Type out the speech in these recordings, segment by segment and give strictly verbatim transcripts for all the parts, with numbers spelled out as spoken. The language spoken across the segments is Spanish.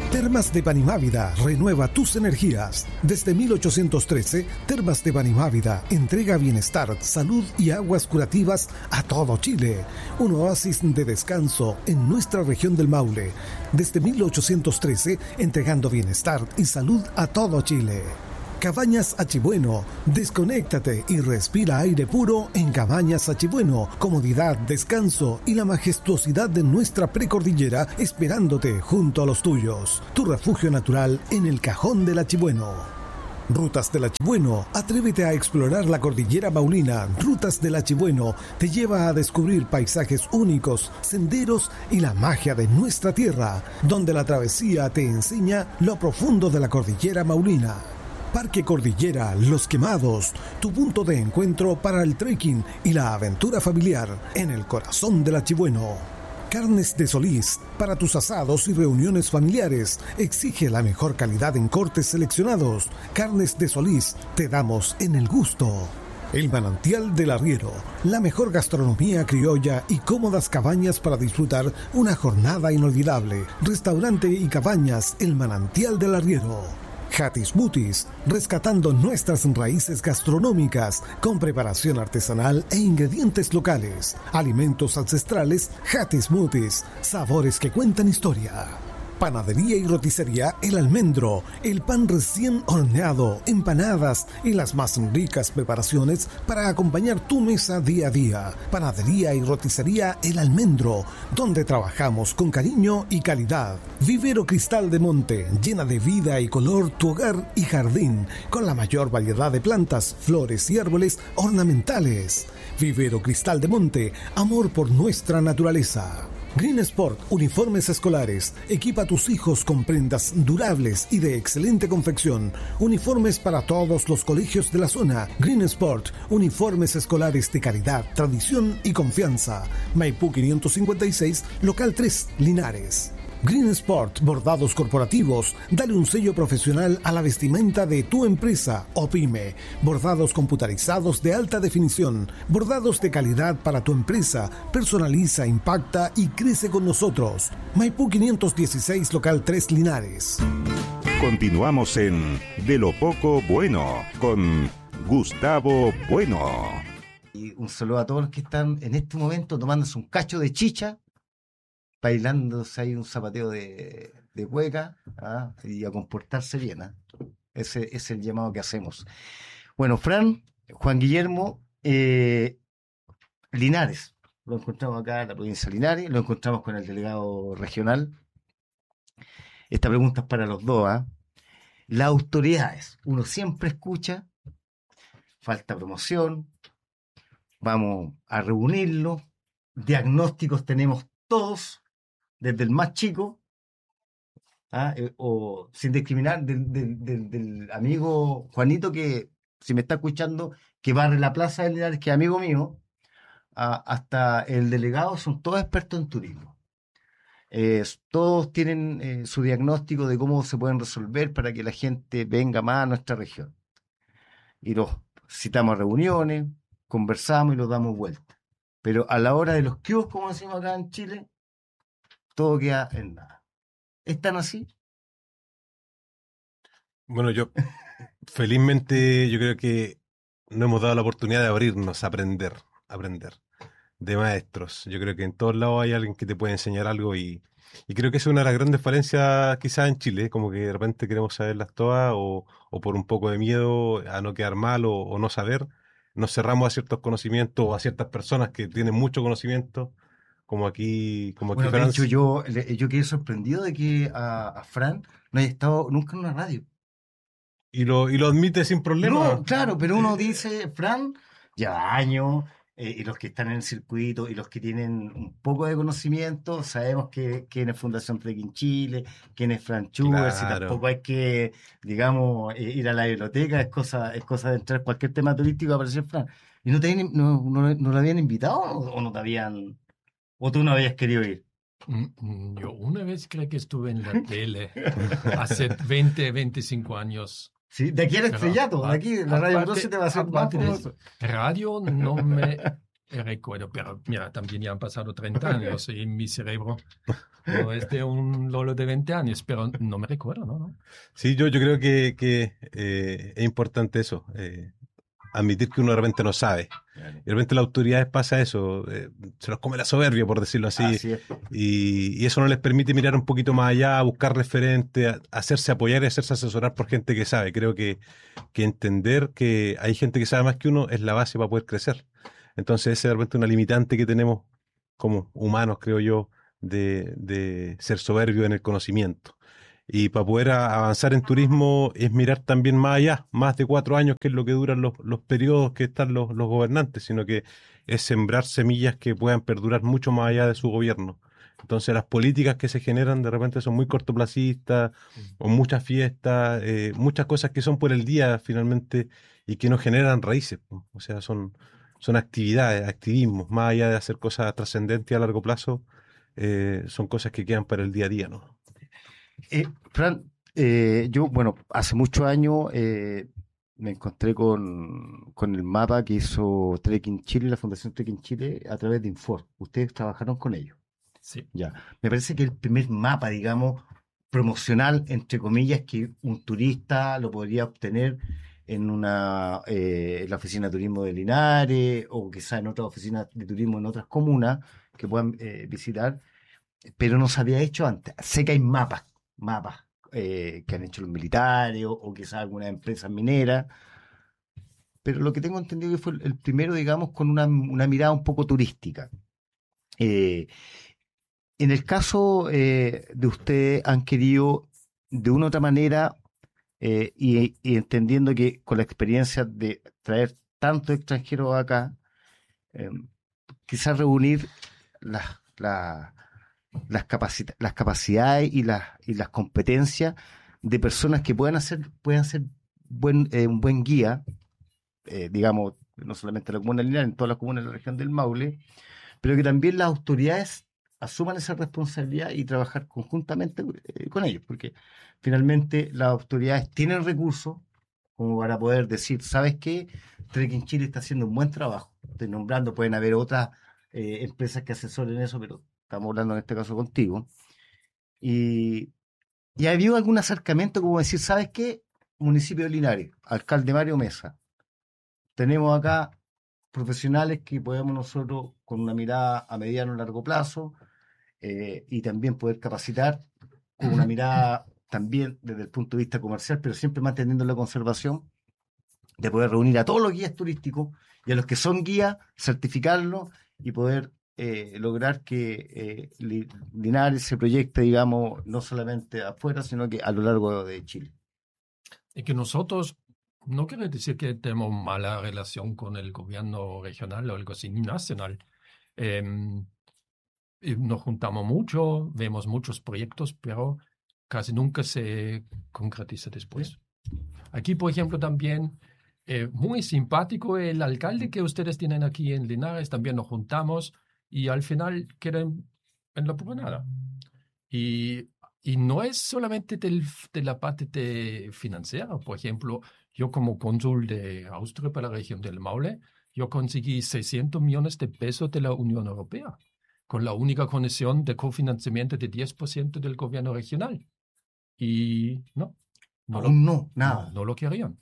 Termas de Panimávida renueva tus energías. Desde mil ochocientos trece, Termas de Panimávida entrega bienestar, salud y aguas curativas a todo Chile. Un oasis de descanso en nuestra región del Maule. Desde mil ochocientos trece, entregando bienestar y salud a todo Chile. Cabañas Achibueno, desconéctate y respira aire puro en Cabañas Achibueno. Comodidad, descanso y la majestuosidad de nuestra precordillera esperándote junto a los tuyos. Tu refugio natural en el Cajón del Achibueno. Rutas del Achibueno, atrévete a explorar la cordillera maulina. Rutas del Achibueno te lleva a descubrir paisajes únicos, senderos y la magia de nuestra tierra, donde la travesía te enseña lo profundo de la cordillera maulina. Parque Cordillera Los Quemados, tu punto de encuentro para el trekking y la aventura familiar en el corazón del Achibueno. Carnes de Solís, para tus asados y reuniones familiares, exige la mejor calidad en cortes seleccionados. Carnes de Solís, te damos en el gusto. El Manantial del Arriero, la mejor gastronomía criolla y cómodas cabañas para disfrutar una jornada inolvidable. Restaurante y cabañas El Manantial del Arriero. Hatis Smoothies, rescatando nuestras raíces gastronómicas con preparación artesanal e ingredientes locales. Alimentos ancestrales Hatis Smoothies, sabores que cuentan historia. Panadería y roticería El Almendro, el pan recién horneado, empanadas y las más ricas preparaciones para acompañar tu mesa día a día. Panadería y roticería El Almendro, donde trabajamos con cariño y calidad. Vivero Cristal de Monte, llena de vida y color tu hogar y jardín, con la mayor variedad de plantas, flores y árboles ornamentales. Vivero Cristal de Monte, amor por nuestra naturaleza. Green Sport, uniformes escolares. Equipa a tus hijos con prendas durables y de excelente confección. Uniformes para todos los colegios de la zona. Green Sport, uniformes escolares de calidad, tradición y confianza. Maipú quinientos cincuenta y seis, local tres, Linares. Green Sport, bordados corporativos. Dale un sello profesional a la vestimenta de tu empresa o pyme. Bordados computarizados de alta definición. Bordados de calidad para tu empresa. Personaliza, impacta y crece con nosotros. Maipú quinientos dieciséis, local tres, Linares. Continuamos en De lo Poco Bueno con Gustavo Bueno. Y un saludo a todos los que están en este momento tomándose un cacho de chicha, bailándose ahí un zapateo de, de cueca, ¿ah? Y a comportarse bien, ¿ah? Ese es el llamado que hacemos. Bueno, Fran, Juan Guillermo, eh, Linares, lo encontramos acá en la provincia de Linares, lo encontramos con el delegado regional. Esta pregunta es para los dos, ¿ah? Las autoridades, uno siempre escucha, falta promoción, vamos a reunirlo, diagnósticos tenemos todos, desde el más chico, ¿ah? eh, o sin discriminar, del, del, del, del amigo Juanito, que si me está escuchando, que barre la plaza de Linares, que es amigo mío, ¿ah? Hasta el delegado, son todos expertos en turismo. Eh, todos tienen eh, su diagnóstico de cómo se pueden resolver para que la gente venga más a nuestra región. Y los citamos a reuniones, conversamos y los damos vuelta. Pero a la hora de los kioscos, como decimos acá en Chile, todo queda en nada. ¿Están así? Bueno, yo felizmente yo creo que nos hemos dado la oportunidad de abrirnos, a aprender, aprender de maestros. Yo creo que en todos lados hay alguien que te puede enseñar algo y, y creo que es una de las grandes falencias quizás en Chile, como que de repente queremos saberlas todas o, o por un poco de miedo a no quedar mal o, o no saber, nos cerramos a ciertos conocimientos o a ciertas personas que tienen mucho conocimiento, como aquí, como aquí Bueno, de Fran. hecho, yo, yo quedé sorprendido de que a, a Fran no haya estado nunca en una radio. Y lo, y lo admite sin problema. No, claro, pero uno dice, Fran, lleva años, eh, y los que están en el circuito y los que tienen un poco de conocimiento, sabemos que quién es Fundación Trekking Chile, quién es Fran Schubert, si Claro. tampoco hay que, digamos, eh, ir a la biblioteca, es cosa, es cosa de entrar cualquier tema turístico a aparecer Fran. ¿Y no te habían, no, no, no lo habían invitado o, o no te habían, o tú no habías querido ir? Mm, Yo una vez creo que estuve en la tele, hace veinte, veinticinco años. Sí, de aquí al estrellato, de aquí, la Radio Aparte- doce te va a hacer más aparte de famoso. eso, radio no me recuerdo, pero mira, también ya han pasado treinta años y en mi cerebro No es de un lolo de veinte años, pero no me recuerdo, ¿no? ¿No? Sí, yo, yo creo que, que eh, es importante eso, eh, admitir que uno de repente no sabe. Claro. Y de repente las autoridades pasa eso, eh, se los come la soberbia, por decirlo así, Así es. y, y eso no les permite mirar un poquito más allá, buscar referentes, a- hacerse apoyar y hacerse asesorar por gente que sabe. Creo que, que entender que hay gente que sabe más que uno es la base para poder crecer. Entonces, esa es de repente una limitante que tenemos como humanos, creo yo, de, de ser soberbios en el conocimiento. Y para poder a- avanzar en turismo es mirar también más allá, más de cuatro años, que es lo que duran los, los periodos que están los, los gobernantes, sino que es sembrar semillas que puedan perdurar mucho más allá de su gobierno. Entonces las políticas que se generan de repente son muy cortoplacistas, o muchas fiestas, eh, muchas cosas que son por el día finalmente y que no generan raíces, po. O sea, son, son actividades, activismos, más allá de hacer cosas trascendentes a largo plazo, eh, son cosas que quedan para el día a día, ¿no? Eh, Fran, eh, yo, bueno, hace muchos años eh, me encontré con, con el mapa que hizo Trekking Chile, la Fundación Trekking Chile, a través de Infor. Ustedes trabajaron con ellos. Sí. Ya. Me parece que el primer mapa, digamos, promocional, entre comillas, que un turista lo podría obtener en una eh, en la oficina de turismo de Linares o quizá en otras oficinas de turismo en otras comunas que puedan eh, visitar, pero no se había hecho antes. Sé que hay mapas, mapas eh, que han hecho los militares o, o quizás algunas empresas mineras, pero lo que tengo entendido que fue el, el primero, digamos, con una, una mirada un poco turística. Eh, en el caso eh, de ustedes, han querido de una u otra manera, eh, y, y entendiendo que con la experiencia de traer tantos extranjeros acá, eh, quizás reunir las, las, las, capacita- las capacidades y las, y las competencias de personas que puedan hacer, puedan ser buen, eh, un buen guía, eh, digamos, no solamente en la comuna de Linares, en todas las comunas de la región del Maule, pero que también las autoridades asuman esa responsabilidad y trabajar conjuntamente eh, con ellos, porque finalmente las autoridades tienen recursos como para poder decir, ¿sabes qué? Trekking Chile está haciendo un buen trabajo. Estoy nombrando, pueden haber otras eh, empresas que asesoren eso, pero estamos hablando en este caso contigo. Y, y ha habido algún acercamiento como decir, ¿sabes qué? Municipio de Linares, alcalde Mario Mesa. Tenemos acá profesionales que podemos nosotros, con una mirada a mediano y largo plazo, eh, y también poder capacitar con una mirada también desde el punto de vista comercial, pero siempre manteniendo la conservación, de poder reunir a todos los guías turísticos y a los que son guías, certificarlos y poder eh, lograr que eh, Li- Linares se proyecte, digamos, no solamente afuera, sino que a lo largo de Chile. Y que nosotros, no quiere decir que tenemos mala relación con el gobierno regional o algo así, ni nacional. Em, y nos juntamos mucho, vemos muchos proyectos, pero casi nunca se concretiza después. Aquí, por ejemplo, también eh, muy simpático el alcalde que ustedes tienen aquí en Linares, también nos juntamos y al final queda en, en la pura nada. Y, y no es solamente del, de la parte de financiera. Por ejemplo, yo como cónsul de Austria para la región del Maule, yo conseguí seiscientos millones de pesos de la Unión Europea, con la única condición de cofinanciamiento de diez por ciento del gobierno regional. Y no, no lo, Aún no, no, nada. no lo querían.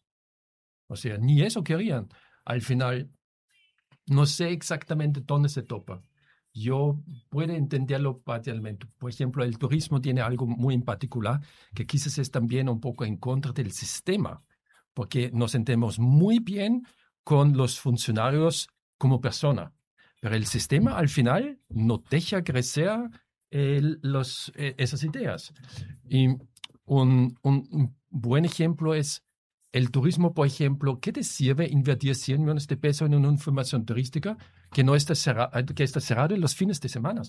O sea, ni eso querían. Al final, no sé exactamente dónde se topa. Yo puedo entenderlo parcialmente. Por ejemplo, el turismo tiene algo muy en particular que quizás es también un poco en contra del sistema, porque nos entendemos muy bien con los funcionarios como persona, pero el sistema al final no deja crecer eh, los, eh, esas ideas. Y un, un, un buen ejemplo es el turismo, por ejemplo. ¿Qué te sirve invertir cien millones de pesos en una información turística que no está cerrada, que está cerrada en los fines de semana?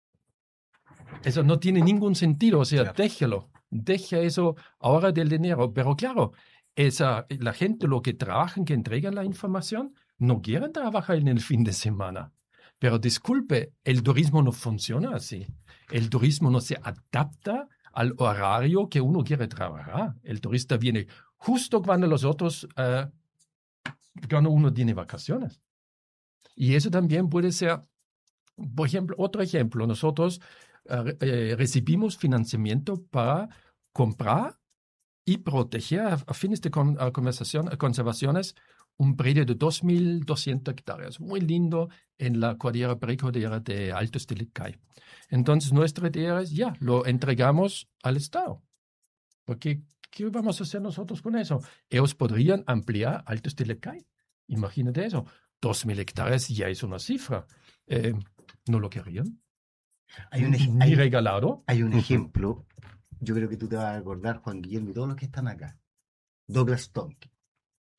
Eso no tiene ningún sentido. O sea, Claro. déjalo, deja eso ahora del dinero. Pero claro, esa, la gente, lo que trabajan, que entregan la información, no quieren trabajar en el fin de semana. Pero disculpe, el turismo no funciona así. El turismo no se adapta al horario que uno quiere trabajar. El turista viene justo cuando los otros, uh, cuando uno tiene vacaciones. Y eso también puede ser, por ejemplo, otro ejemplo. Nosotros eh, eh, recibimos financiamiento para comprar y proteger a, a fines de con, a conversación, a conservaciones un predio de dos mil doscientas hectáreas, muy lindo en la cordillera precordillera de Alto Stilicay. Entonces, nuestra idea es, ya, lo entregamos al Estado. Porque, ¿qué vamos a hacer nosotros con eso? Ellos podrían ampliar Alto Stilicay. Imagínate eso. Dos mil hectáreas ya es una cifra. Eh, ¿No lo querían? Hay un, ej- Ni hay, regalado. hay un ejemplo, yo creo que tú te vas a acordar, Juan Guillermo, y todos los que están acá. Douglas Tompkins.